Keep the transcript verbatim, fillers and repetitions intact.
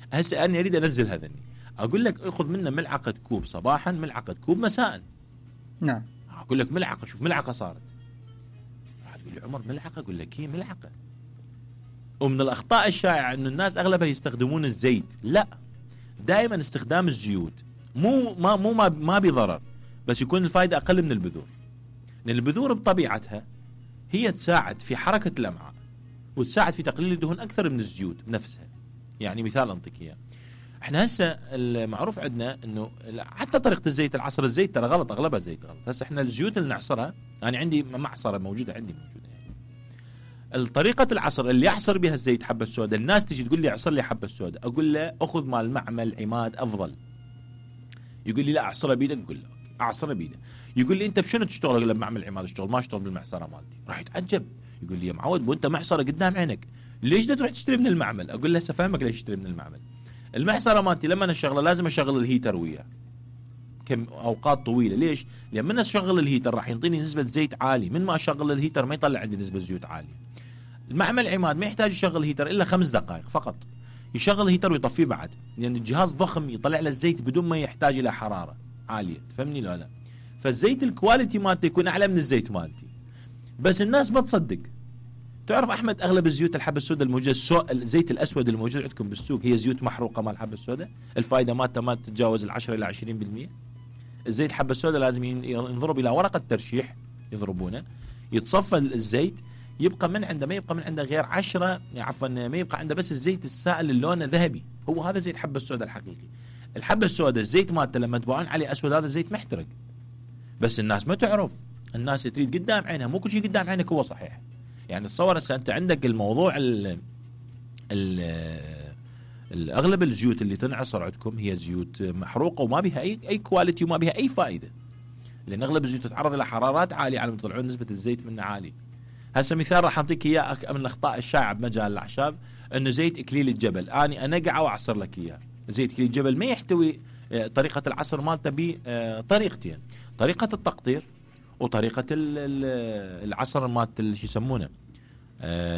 هسه انا اريد انزل هذني، اقول لك اخذ منه ملعقه كوب صباحا، ملعقه كوب مساء. نعم. اقول لك ملعقه، شوف ملعقه صارت. راح تقول لي عمر ملعقه، اقول لك هي ملعقه. ومن الاخطاء الشائعه انه الناس اغلبها يستخدمون الزيت. لا، دائما استخدام الزيوت مو ما مو ما, ما بضرر، بس يكون الفائده اقل من البذور. لان البذور بطبيعتها هي تساعد في حركه الامعاء وتساعد في تقليل الدهون اكثر من الزيوت بنفسها. يعني مثال انطيك اياه، احنا هسه المعروف عندنا انه حتى طريقه الزيت، العصر الزيت ترى غلط، اغلبها زيت غلط. هسه احنا الزيوت اللي نعصرها، انا عندي معصره موجوده عندي موجوده يعني. الطريقه العصر اللي يعصر بها الزيت حبه السوداء، الناس تجي تقول لي اعصر لي حبه السوداء، اقول له اخذ مال معمل عماد افضل. يقول لي لا اعصرها بيدك، اقول له اوكي اعصرها بيده. يقول لي انت بشنو تشتغل؟ اقول له بمعمل عماد اشتغل، ما اشتغل بالمعصره مالتي. راح يتعجب يقول لي يا معود وانت معصره قدام عينك ليش دا تروح تشتري من المعمل؟ اقول له هسه فهمك ليش اشتري من المعمل. المعصره مالتي لما انا اشغله لازم اشغل الهيتر وياه كم اوقات طويله. ليش؟ لما انا اشغل الهيتر راح ينطيني نسبه زيت عالي، من ما اشغل الهيتر ما يطلع عندي نسبه زيوت عاليه. المعمل عماد ما يحتاج يشغل الهيتر الا خمس دقائق فقط، يشغل الهيتر ويطفيه بعد، لان يعني الجهاز ضخم يطلع له الزيت بدون ما يحتاج الى حراره عاليه. تفهمني لا لا؟ فالزيت الكواليتي مالته يكون اعلى من الزيت مالتي، بس الناس ما تصدق. تعرف احمد اغلب الزيوت الحبه السوداء الموجوده، السو... الزيت الاسود الموجود عندكم بالسوق هي زيوت محروقه مال الحبه السوداء، الفائده مالته ما تتجاوز العشرة الى عشرين بالمئة. الزيت الحبه السوداء لازم ينضرب الى ورقه ترشيح، يضربونه يتصفى الزيت، يبقى من عنده ما يبقى من عنده غير عشرة عفوا ما يبقى عنده بس الزيت السائل اللي لونه ذهبي، هو هذا زيت الحبه السوداء الحقيقي. الحبه السوداء الزيت مالته لما تباعون عليه اسود هذا الزيت محترق، بس الناس ما تعرف، الناس تريد قدام عينها، مو كل شيء قدام عينك هو صحيح. يعني تصور هسه انت عندك الموضوع ال ال اغلب الزيوت اللي تنعصر عندكم هي زيوت محروقه وما بها اي اي كواليتي وما بها اي فائده، لان اغلب الزيوت تتعرض الى حرارات عاليه على ما يطلعون نسبه الزيت منها عاليه. هسه مثال راح اعطيك اياه من الاخطاء الشائعه بمجال الاعشاب، انه زيت اكليل الجبل اني انقعه واعصر لك اياه. زيت اكليل الجبل ما يحتوي طريقه العصر مالته بطريقتين، طريقه التقطير وطريقه العصر مالت شو يسمونه